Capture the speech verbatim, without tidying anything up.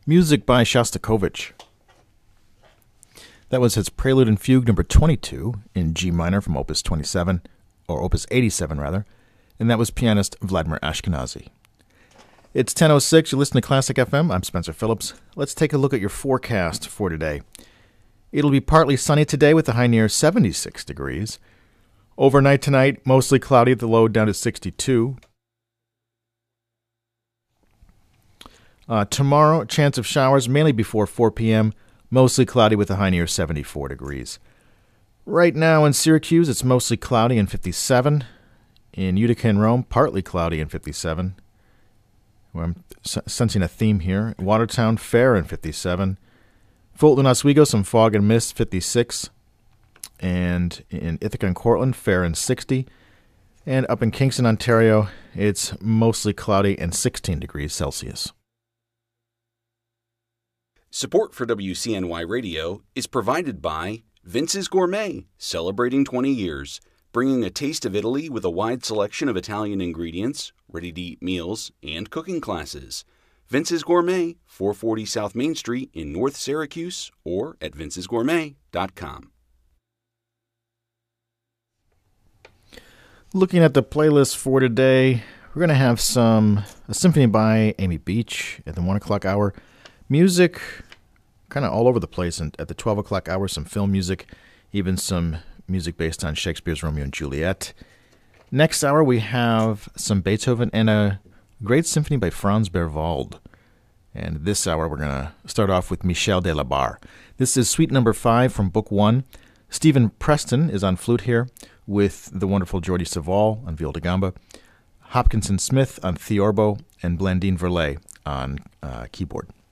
music by Shostakovich. That was his Prelude and Fugue number twenty-two in G minor from Opus twenty-seven, or Opus eighty-seven rather, and that was pianist Vladimir Ashkenazy. It's ten oh six, you listen to Classic F M, I'm Spencer Phillips. Let's take a look at your forecast for today. It'll be partly sunny today with a high near seventy-six degrees. Overnight tonight, mostly cloudy, the low down to sixty-two. Uh, tomorrow, chance of showers mainly before four p.m., mostly cloudy with a high near seventy-four degrees. Right now in Syracuse, it's mostly cloudy and fifty-seven. In Utica and Rome, partly cloudy and fifty-seven. Well, I'm s- sensing a theme here. Watertown, fair and fifty-seven. Fulton, Oswego, some fog and mist, fifty-six. And in Ithaca and Cortland, fair and sixty. And up in Kingston, Ontario, it's mostly cloudy and sixteen degrees Celsius. Support for W C N Y Radio is provided by Vince's Gourmet, celebrating twenty years, bringing a taste of Italy with a wide selection of Italian ingredients, ready-to-eat meals, and cooking classes. Vince's Gourmet, four forty South Main Street in North Syracuse, or at vinces gourmet dot com. Looking at the playlist for today, we're going to have some a symphony by Amy Beach at the one o'clock hour. Music, kind of all over the place. And at the twelve o'clock hour, some film music, even some music based on Shakespeare's Romeo and Juliet. Next hour, we have some Beethoven and a great symphony by Franz Berwald. And this hour, we're going to start off with Michel de la Barre. This is suite number five from book one. Stephen Preston is on flute here with the wonderful Jordi Savall on viol da gamba, Hopkinson Smith on theorbo, and Blandine Verlet on uh, keyboard.